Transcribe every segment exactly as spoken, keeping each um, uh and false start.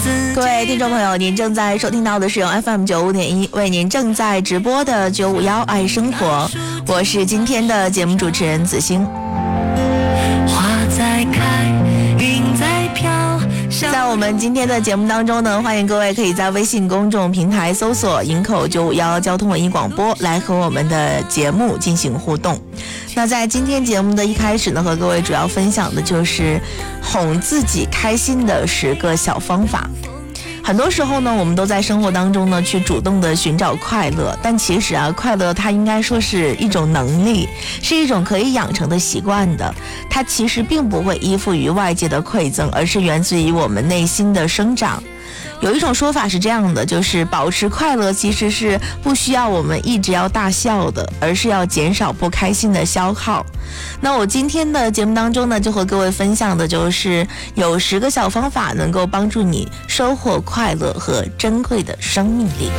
各位听众朋友，您正在收听到的是由 F M 九五点一为您正在直播的九五一爱生活，我是今天的节目主持人子欣。花在开，云在飘。在我们今天的节目当中呢，欢迎各位可以在微信公众平台搜索营口九五一交通文艺广播来和我们的节目进行互动。那在今天节目的一开始呢，和各位主要分享的就是哄自己开心的十个小方法。很多时候呢，我们都在生活当中呢去主动的寻找快乐，但其实啊，快乐它应该说是一种能力，是一种可以养成的习惯的。它其实并不会依附于外界的馈赠，而是源自于我们内心的生长。有一种说法是这样的，就是保持快乐其实是不需要我们一直要大笑的，而是要减少不开心的消耗。那我今天的节目当中呢，就和各位分享的就是有十个小方法能够帮助你收获快乐和珍贵的生命力。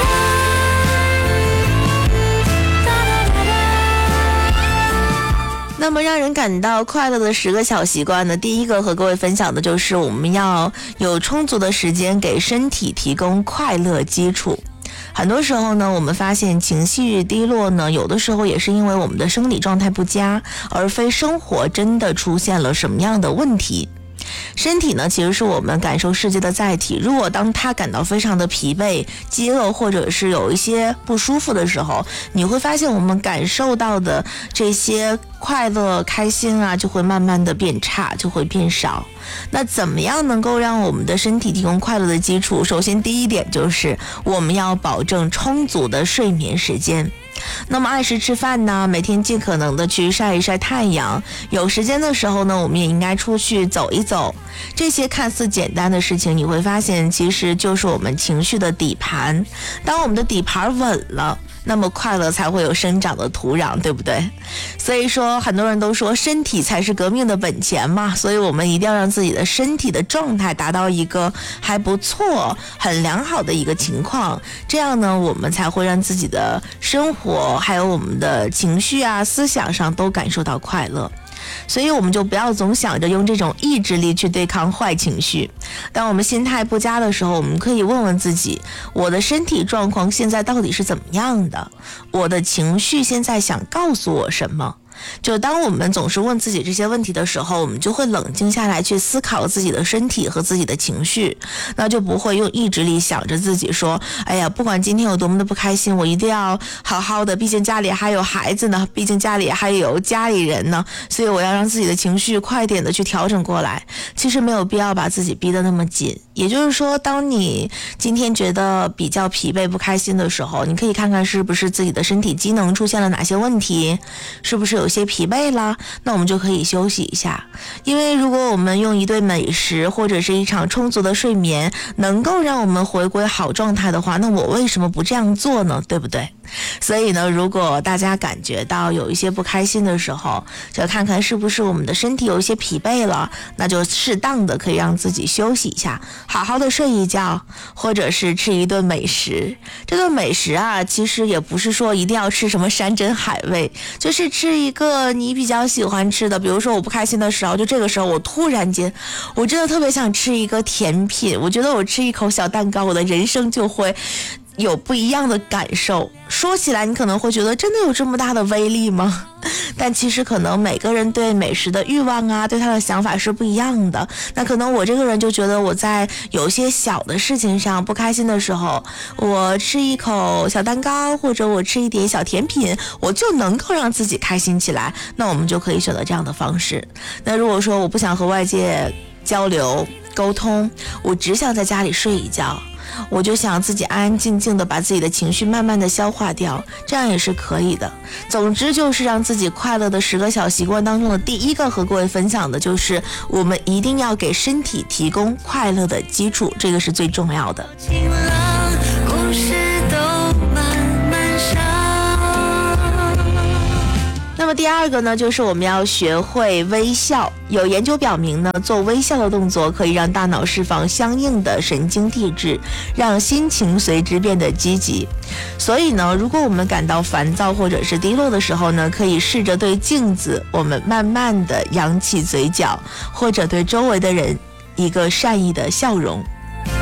那么让人感到快乐的十个小习惯呢，第一个和各位分享的就是我们要有充足的时间给身体提供快乐基础。很多时候呢，我们发现情绪低落呢，有的时候也是因为我们的生理状态不佳，而非生活真的出现了什么样的问题。身体呢，其实是我们感受世界的载体。如果当他感到非常的疲惫、饥饿，或者是有一些不舒服的时候，你会发现我们感受到的这些快乐、开心啊，就会慢慢的变差，就会变少。那怎么样能够让我们的身体提供快乐的基础？首先第一点就是我们要保证充足的睡眠时间。那么按时吃饭呢，每天尽可能的去晒一晒太阳，有时间的时候呢，我们也应该出去走一走。这些看似简单的事情，你会发现其实就是我们情绪的底盘。当我们的底盘稳了，那么快乐才会有生长的土壤，对不对？所以说很多人都说身体才是革命的本钱嘛，所以我们一定要让自己的身体的状态达到一个还不错、很良好的一个情况，这样呢，我们才会让自己的生活还有我们的情绪啊、思想上都感受到快乐。所以我们就不要总想着用这种意志力去对抗坏情绪。当我们心态不佳的时候，我们可以问问自己，我的身体状况现在到底是怎么样的？我的情绪现在想告诉我什么？就当我们总是问自己这些问题的时候，我们就会冷静下来去思考自己的身体和自己的情绪，那就不会用意志力想着自己说，哎呀，不管今天有多么的不开心，我一定要好好的，毕竟家里还有孩子呢，毕竟家里还有家里人呢，所以我要让自己的情绪快点的去调整过来。其实没有必要把自己逼得那么紧。也就是说，当你今天觉得比较疲惫不开心的时候，你可以看看是不是自己的身体机能出现了哪些问题，是不是有有些疲惫啦，那我们就可以休息一下。因为如果我们用一顿美食或者是一场充足的睡眠能够让我们回归好状态的话，那我为什么不这样做呢？对不对？所以呢，如果大家感觉到有一些不开心的时候，就看看是不是我们的身体有一些疲惫了，那就适当的可以让自己休息一下，好好的睡一觉，或者是吃一顿美食。这顿美食啊，其实也不是说一定要吃什么山珍海味，就是吃一个你比较喜欢吃的。比如说我不开心的时候，就这个时候我突然间我真的特别想吃一个甜品，我觉得我吃一口小蛋糕，我的人生就会有不一样的感受。说起来你可能会觉得真的有这么大的威力吗？但其实可能每个人对美食的欲望啊，对他的想法是不一样的。那可能我这个人就觉得我在有些小的事情上不开心的时候，我吃一口小蛋糕或者我吃一点小甜品，我就能够让自己开心起来。那我们就可以选择这样的方式。那如果说我不想和外界交流沟通，我只想在家里睡一觉，我就想自己安安静静的把自己的情绪慢慢的消化掉，这样也是可以的。总之就是让自己快乐的十个小习惯当中的第一个和各位分享的就是我们一定要给身体提供快乐的基础，这个是最重要的。那么第二个呢，就是我们要学会微笑。有研究表明呢，做微笑的动作可以让大脑释放相应的神经递质，让心情随之变得积极。所以呢，如果我们感到烦躁或者是低落的时候呢，可以试着对镜子，我们慢慢的扬起嘴角，或者对周围的人一个善意的笑容。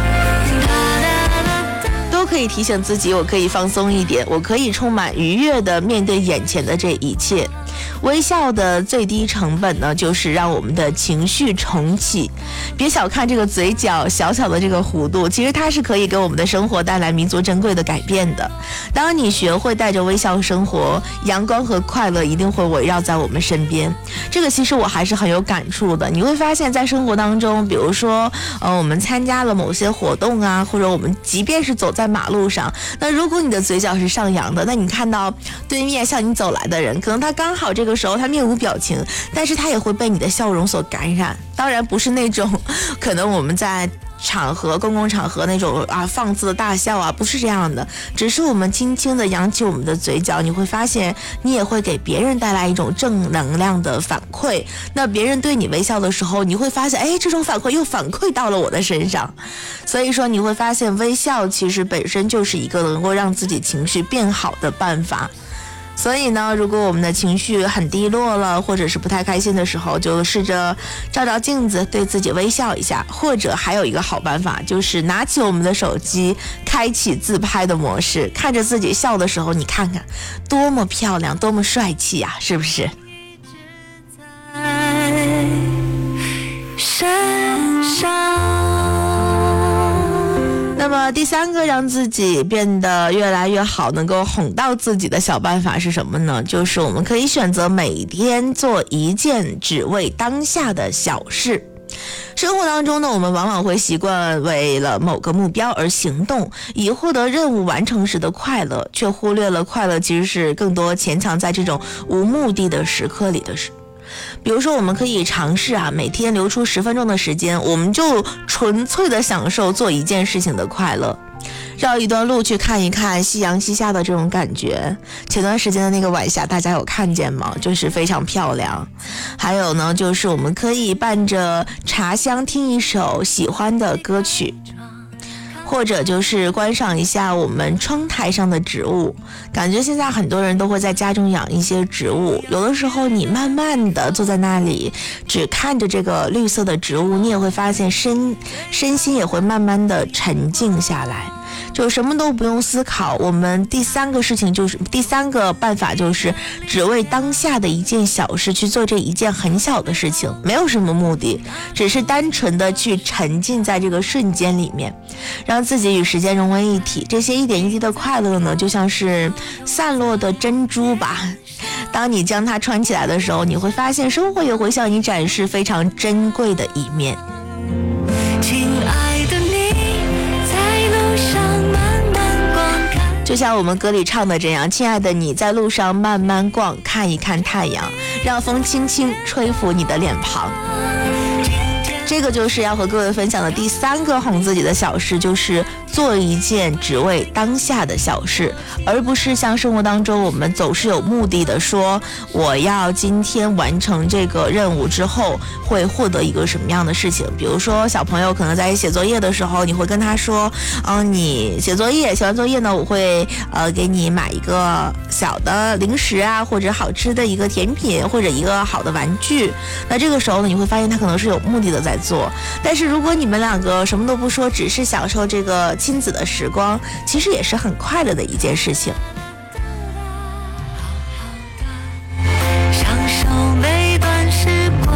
候可以提醒自己，我可以放松一点，我可以充满愉悦的面对眼前的这一切。微笑的最低成本呢，就是让我们的情绪重启。别小看这个嘴角小小的这个弧度，其实它是可以给我们的生活带来弥足珍贵的改变的。当你学会带着微笑生活，阳光和快乐一定会围绕在我们身边。这个其实我还是很有感触的。你会发现在生活当中，比如说呃，我们参加了某些活动啊，或者我们即便是走在马路上，那如果你的嘴角是上扬的，那你看到对面向你走来的人，可能他刚好这个时候他面无表情，但是他也会被你的笑容所感染。当然不是那种可能我们在场合公共场合那种啊放肆的大笑啊，不是这样的，只是我们轻轻的扬起我们的嘴角，你会发现你也会给别人带来一种正能量的反馈。那别人对你微笑的时候，你会发现哎，这种反馈又反馈到了我的身上。所以说你会发现微笑其实本身就是一个能够让自己情绪变好的办法。所以呢，如果我们的情绪很低落了，或者是不太开心的时候，就试着照照镜子，对自己微笑一下。或者还有一个好办法，就是拿起我们的手机，开启自拍的模式，看着自己笑的时候，你看看多么漂亮，多么帅气啊，是不是？身上。那么第三个让自己变得越来越好，能够哄到自己的小办法是什么呢？就是我们可以选择每天做一件只为当下的小事。生活当中呢，我们往往会习惯为了某个目标而行动，以获得任务完成时的快乐，却忽略了快乐其实是更多潜藏在这种无目的的时刻里的事。比如说我们可以尝试啊，每天留出十分钟的时间，我们就纯粹的享受做一件事情的快乐。绕一段路去看一看夕阳西下的这种感觉，前段时间的那个晚霞大家有看见吗？就是非常漂亮。还有呢，就是我们可以伴着茶香听一首喜欢的歌曲，或者就是观赏一下我们窗台上的植物。感觉现在很多人都会在家中养一些植物，有的时候你慢慢的坐在那里，只看着这个绿色的植物，你也会发现身身心也会慢慢的沉静下来，就什么都不用思考。我们第三个事情就是第三个办法就是只为当下的一件小事去做这一件很小的事情，没有什么目的，只是单纯的去沉浸在这个瞬间里面，让自己与时间融为一体。这些一点一滴的快乐呢，就像是散落的珍珠吧，当你将它穿起来的时候，你会发现生活也会向你展示非常珍贵的一面。亲爱的你，在路上慢慢逛看，就像我们歌里唱的这样，亲爱的你，在路上慢慢逛，看一看太阳，让风轻轻吹拂你的脸庞。这个就是要和各位分享的第三个哄自己的小事，就是做一件只为当下的小事，而不是像生活当中我们总是有目的的说我要今天完成这个任务之后会获得一个什么样的事情。比如说小朋友可能在写作业的时候，你会跟他说嗯，你写作业写完作业呢，我会呃给你买一个小的零食啊，或者好吃的一个甜品，或者一个好的玩具。那这个时候呢，你会发现他可能是有目的的在做。但是如果你们两个什么都不说，只是享受这个亲子的时光，其实也是很快乐的一件事情。享受每段时光，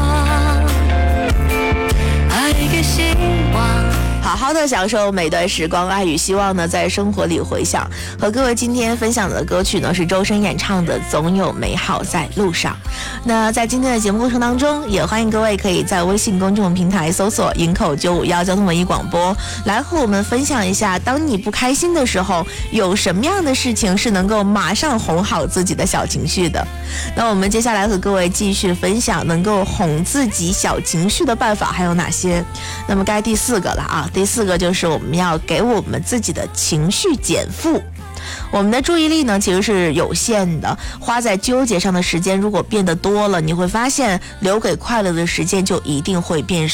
爱与希望，好好的享受每段时光，爱与希望呢在生活里回响。和各位今天分享的歌曲呢是周深演唱的《总有美好在路上》。那在今天的节目过程当中，也欢迎各位可以在微信公众平台搜索营口九五一交通文艺广播，来和我们分享一下，当你不开心的时候，有什么样的事情是能够马上哄好自己的小情绪的。那我们接下来和各位继续分享能够哄自己小情绪的办法还有哪些。那么该第四个了啊，第四个就是我们要给我们自己的情绪减负。我们的注意力呢其实是有限的，花在纠结上的时间如果变得多了，你会发现留给快乐的时间就一定会变少。